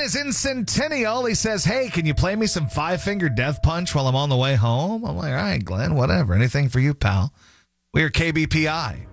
is in Centennial. He says, hey, can you play me some Five Finger Death Punch while I'm on the way home? I'm like, all right, Glenn, whatever. Anything for you, pal. We are KBPI.